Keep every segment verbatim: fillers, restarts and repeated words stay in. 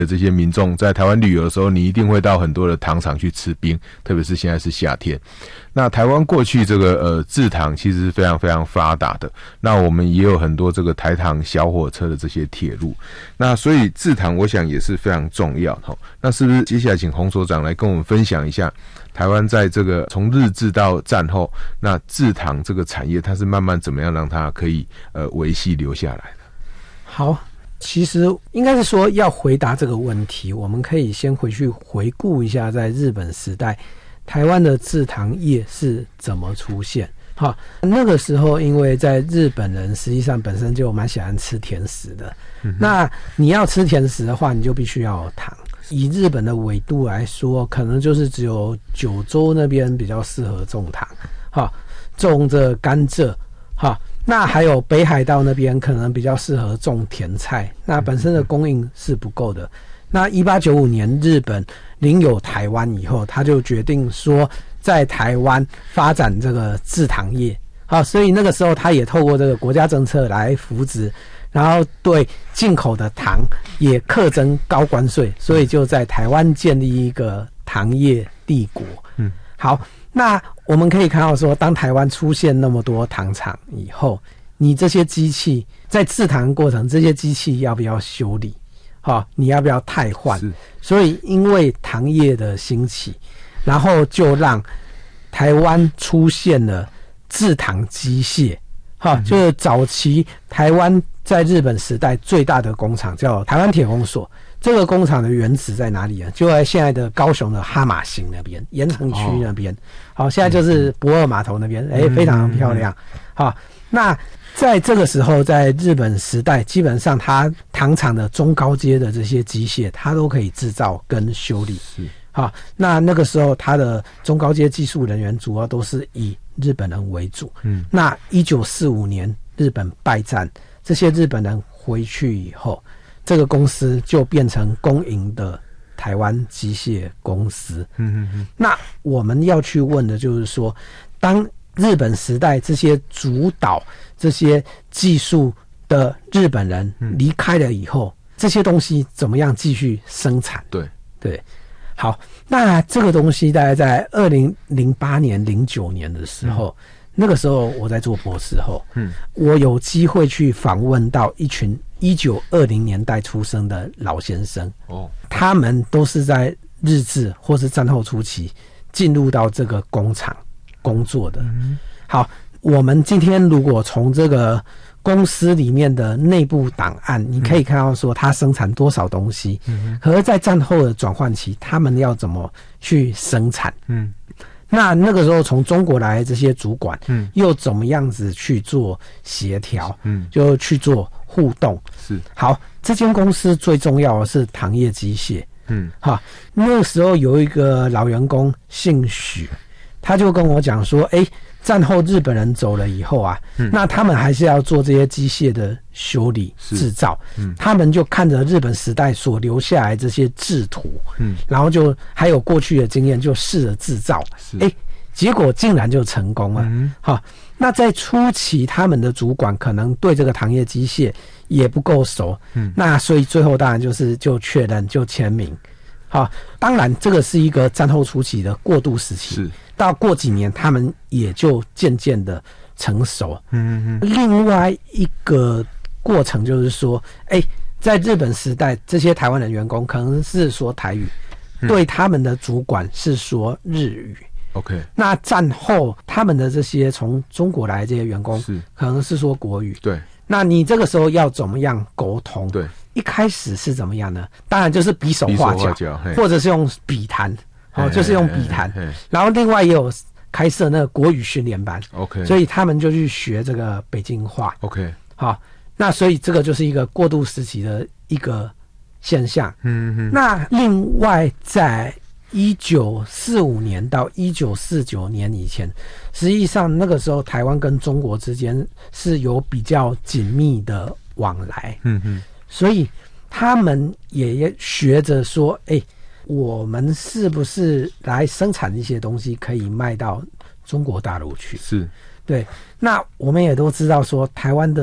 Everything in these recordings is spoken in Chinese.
这些民众在台湾旅游的时候，你一定会到很多的糖厂去吃冰，特别是现在是夏天。那台湾过去这个呃制糖其实是非常非常发达的，那我们也有很多这个台糖小火车的这些铁路，那所以制糖我想也是非常重要。那是不是接下来请洪所长来跟我们分享一下台湾在这个从日治到战后，那制糖这个产业它是慢慢怎么样让它可以呃维系留下来的？ 好，其实应该是说要回答这个问题，我们可以先回去回顾一下在日本时代台湾的制糖业是怎么出现。好，那个时候因为在日本人实际上本身就蛮喜欢吃甜食的，嗯、那你要吃甜食的话，你就必须要有糖。以日本的纬度来说，可能就是只有九州那边比较适合种糖，好，种这甘蔗，好，那还有北海道那边可能比较适合种甜菜，那本身的供应是不够的。那一八九五年日本领有台湾以后，他就决定说在台湾发展这个制糖业，好，所以那个时候他也透过这个国家政策来扶植，然后对进口的糖也课征高关税，所以就在台湾建立一个糖业帝国。嗯，好，那我们可以看到说，当台湾出现那么多糖厂以后，你这些机器在制糖过程，这些机器要不要修理？好，你要不要汰换？所以因为糖业的兴起，然后就让台湾出现了制糖机械。好，就是早期台湾在日本时代最大的工厂叫台湾铁工所，这个工厂的原址在哪里啊？就在现在的高雄的哈马星那边，盐城区那边。好，现在就是駁二码头那边，哎、欸，非常漂亮。好，那在这个时候，在日本时代，基本上它糖厂的中高阶的这些机械，它都可以制造跟修理。是。好，那那个时候它的中高阶技术人员主要都是以日本人为主。嗯，那一九四五年日本败战，这些日本人回去以后，这个公司就变成公营的台湾机械公司。嗯嗯嗯。那我们要去问的就是说，当日本时代这些主导这些技术的日本人离开了以后，嗯、这些东西怎么样继续生产？对对。好，那这个东西大概在二零零八年、零九年的时候，嗯、那个时候我在做博士后，嗯，我有机会去访问到一群一九二零年代出生的老先生，哦，他们都是在日治或是战后初期进入到这个工厂工作的。嗯、好，我们今天如果从这个公司里面的内部档案，你可以看到说它生产多少东西，嗯，可是在战后的转换期，他们要怎么去生产？嗯，那那个时候从中国来的这些主管，嗯，又怎么样子去做协调？嗯，就去做互动。是，好，这间公司最重要的是糖业机械。嗯，好，那个时候有一个老员工姓许，他就跟我讲说，哎、欸。战后日本人走了以后啊，嗯、那他们还是要做这些机械的修理制造，嗯、他们就看着日本时代所留下来这些制图，嗯、然后就还有过去的经验，就试着制造，哎、欸，结果竟然就成功了。嗯、好，那在初期他们的主管可能对这个糖业机械也不够熟，嗯、那所以最后当然就是就确认就签名。好，当然这个是一个战后初期的过渡时期，是到过几年他们也就渐渐的成熟。嗯嗯嗯。另外一个过程就是说，哎、欸，在日本时代，这些台湾的员工可能是说台语，嗯、对他们的主管是说日语。OK。那战后他们的这些从中国来的这些员工，是可能是说国语。对。那你这个时候要怎么样沟通？对。一开始是怎么样呢？当然就是比手画脚，脚或者是用笔谈，哦，就是用笔谈。然后另外也有开设那个国语训练班 ，OK， 所以他们就去学这个北京话 ，OK， 好，那所以这个就是一个过渡时期的一个现象。嗯嗯。那另外在一九四五年到一九四九年以前，实际上那个时候台湾跟中国之间是有比较紧密的往来。嗯嗯。所以他们也学着说，哎、欸，我们是不是来生产一些东西可以卖到中国大陆去？是，对。那我们也都知道说，台湾的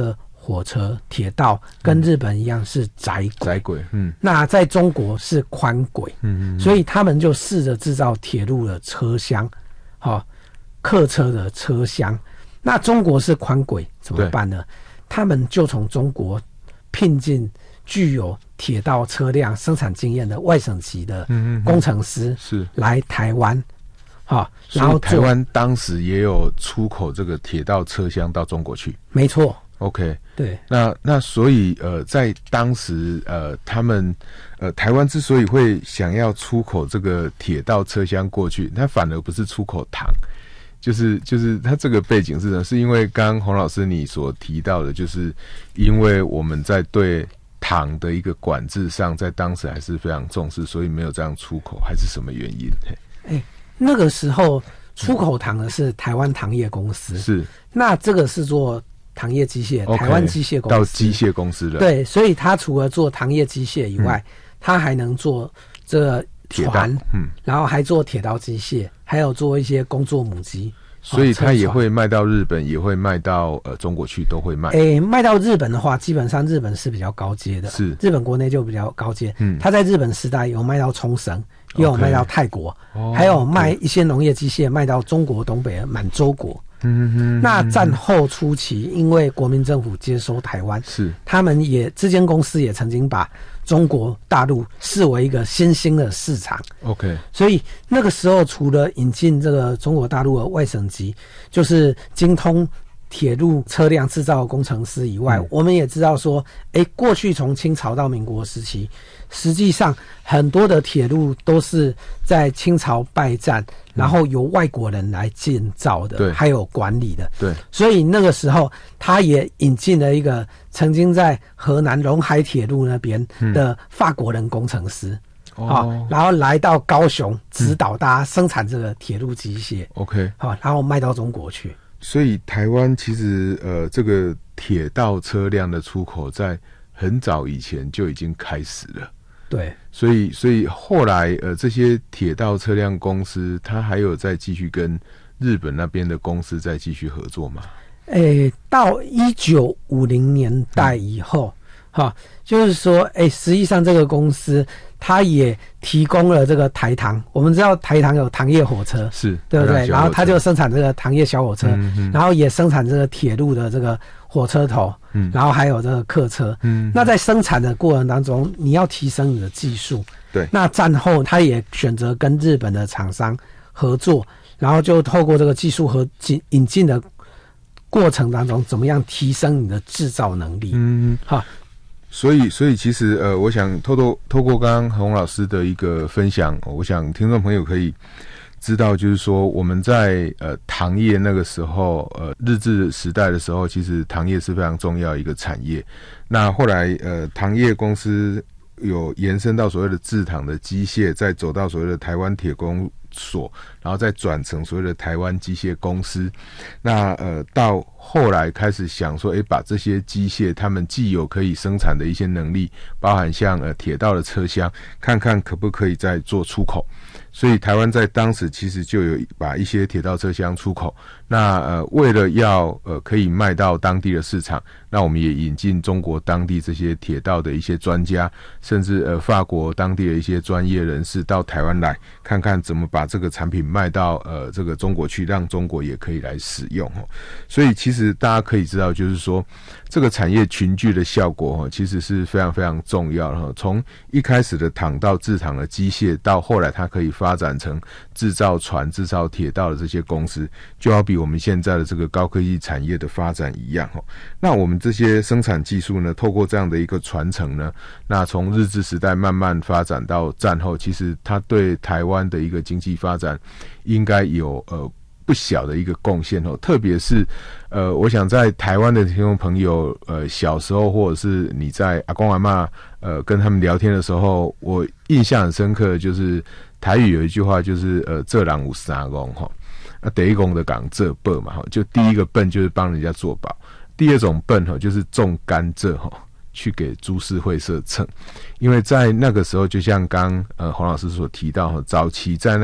火车、铁道跟日本一样是窄轨， 窄轨，嗯， 那在中国是宽轨，嗯嗯，所以他们就试着制造铁路的车厢，好、哦，客车的车厢。那中国是宽轨怎么办呢？他们就从中国聘进具有铁道车辆生产经验的外省籍的工程师，是来台湾。好，然后台湾当时也有出口这个铁道车厢到中国去， 没错。 OK， 对， 那那所以呃，在当时呃，他们呃，台湾之所以会想要出口这个铁道车厢过去，它反而不是出口糖，就是就是它这个背景是呢，是因为刚刚洪老师你所提到的，就是因为我们在对糖的一个管制上，在当时还是非常重视，所以没有这样出口，还是什么原因？ 哎、欸，那个时候出口糖的是台湾糖业公司，是那这个是做糖业机械， okay, 台湾机械公司到机械公司了。 对，所以他除了做糖业机械以外，嗯、他还能做这个船，嗯，然后还做铁道机械，还有做一些工作母机。 所以他也会卖到日本，也会卖到呃中国去，都会卖。 诶、欸，卖到日本的话，基本上日本是比较高阶的，是日本国内就比较高阶。嗯，他在日本时代有卖到冲绳，也有卖到泰国， okay, 还有卖一些农业机械卖到中国东北的满洲国。嗯哼，那战后初期，因为国民政府接收台湾，是他们也这间公司也曾经把中国大陆视为一个新兴的市场。OK， 所以那个时候除了引进这个中国大陆的外省籍，就是精通铁路车辆制造工程师以外，嗯、我们也知道说，哎，过去从清朝到民国时期，实际上很多的铁路都是在清朝败战，嗯、然后由外国人来建造的，还有管理的。对，所以那个时候他也引进了一个曾经在河南陇海铁路那边的法国人工程师。嗯好，然后来到高雄指导大家生产这个铁路机械。OK， 好，然后卖到中国去。 所以台湾其实呃，这个铁道车辆的出口在很早以前就已经开始了。对，所以所以后来呃，这些铁道车辆公司，它还有再继续跟日本那边的公司再继续合作吗？ 诶，到一九五零年代以后，哈、嗯，就是说，诶，实际上这个公司它也提供了这个台糖。我们知道台糖有糖业火车，是对不对？然后它就生产这个糖业小火车，嗯、然后也生产这个铁路的这个火车头，嗯，然后还有这个客车，嗯。那在生产的过程当中，你要提升你的技术，对。那战后，他也选择跟日本的厂商合作，然后就透过这个技术和引进的过程当中，怎么样提升你的制造能力？嗯，好。 所以，所以其实呃，我想透过透过刚刚洪老师的一个分享，我想听众朋友可以知道，就是说我们在呃糖业那个时候，呃日治时代的时候，其实糖业是非常重要一个产业。那后来呃糖业公司有延伸到所谓的制糖的机械，再走到所谓的台湾铁工所，然后再转成所谓的台湾机械公司。那呃到后来开始想说，诶，把这些机械他们既有可以生产的一些能力，包含像呃铁道的车厢，看看可不可以再做出口。所以台湾在当时其实就有把一些铁道车厢出口。那呃为了要呃可以卖到当地的市场，那我们也引进中国当地这些铁道的一些专家，甚至呃法国当地的一些专业人士到台湾来，看看怎么把这个产品卖到呃这个中国去，让中国也可以来使用。所以其实大家可以知道，就是说这个产业群聚的效果其实是非常非常重要的。从一开始的糖到制糖的机械，到后来它可以发展成制造船、制造铁道的这些公司，就好比我们现在的这个高科技产业的发展一样。那我们这些生产技术呢，透过这样的一个传承呢，那从日治时代慢慢发展到战后，其实它对台湾的一个经济发展应该有呃不小的一个贡献哦。特别是呃我想在台湾的听众朋友呃小时候，或者是你在阿公阿嬷呃跟他们聊天的时候，我印象很深刻的就是台语有一句话，就是呃做人有三公齁，那第一公的讲做笨嘛，就第一个笨就是帮人家做保，第二种笨齁就是种甘蔗齁去给株式会社称。因为在那个时候，就像刚呃洪老师所提到，早期在那个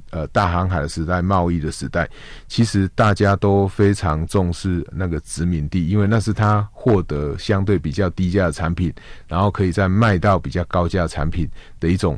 呃大航海的时代、贸易的时代，其实大家都非常重视那个殖民地，因为那是他获得相对比较低价的产品，然后可以再卖到比较高价产品的一种